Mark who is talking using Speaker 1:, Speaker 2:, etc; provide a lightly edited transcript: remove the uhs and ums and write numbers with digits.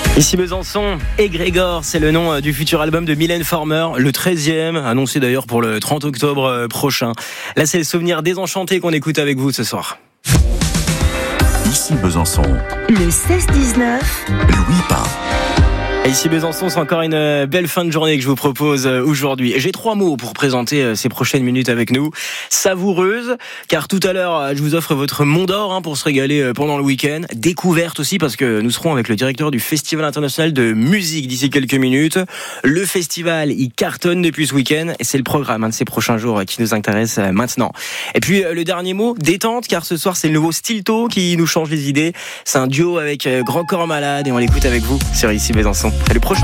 Speaker 1: Ici Besançon, Grégor, c'est le nom du futur album de Mylène Farmer, le 13e, annoncé d'ailleurs pour le 30 octobre prochain. Là, c'est le souvenir désenchanté qu'on écoute avec vous ce soir.
Speaker 2: Ici Besançon,
Speaker 3: le 16-19,
Speaker 2: Louis Pain.
Speaker 1: Et ici Besançon, c'est encore une belle fin de journée que je vous propose aujourd'hui. J'ai 3 mots pour présenter ces prochaines minutes avec nous. Savoureuse, car tout à l'heure, je vous offre votre Mont d'Or pour se régaler pendant le week-end. Découverte aussi, parce que nous serons avec le directeur du Festival international de musique d'ici quelques minutes. Le festival, il cartonne depuis ce week-end, et c'est le programme de ces prochains jours qui nous intéresse maintenant. Et puis, le dernier mot, détente, car ce soir, c'est le nouveau Stilto qui nous change les idées. C'est un duo avec Grand Corps Malade, et on l'écoute avec vous sur Ici Besançon. C'est le prochain.